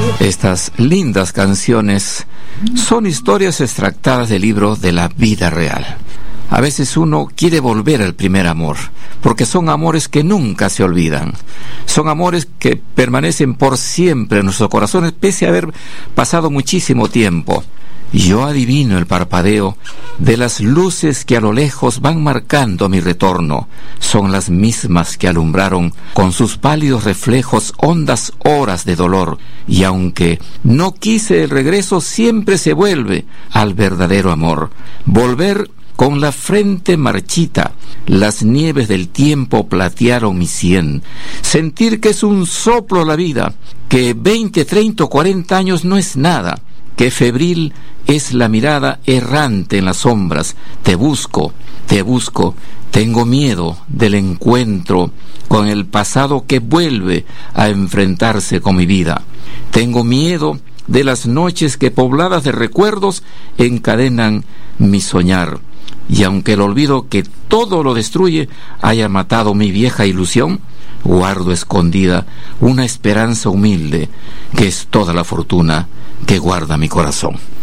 Estas lindas canciones son historias extractadas del libro de la vida real. A veces uno quiere volver al primer amor, porque son amores que nunca se olvidan. Son amores que permanecen por siempre en nuestros corazones, pese a haber pasado muchísimo tiempo. Yo adivino el parpadeo de las luces que a lo lejos van marcando mi retorno. Son las mismas que alumbraron con sus pálidos reflejos hondas horas de dolor. Y aunque no quise el regreso, siempre se vuelve al verdadero amor. Volver con la frente marchita, las nieves del tiempo platearon mi sien. Sentir que es un soplo la vida, que 20, 30 o 40 años no es nada, que febril es la mirada errante en las sombras. Te busco, tengo miedo del encuentro con el pasado que vuelve a enfrentarse con mi vida. Tengo miedo de las noches que pobladas de recuerdos encadenan mi soñar. Y aunque el olvido que todo lo destruye haya matado mi vieja ilusión, guardo escondida una esperanza humilde que es toda la fortuna que guarda mi corazón.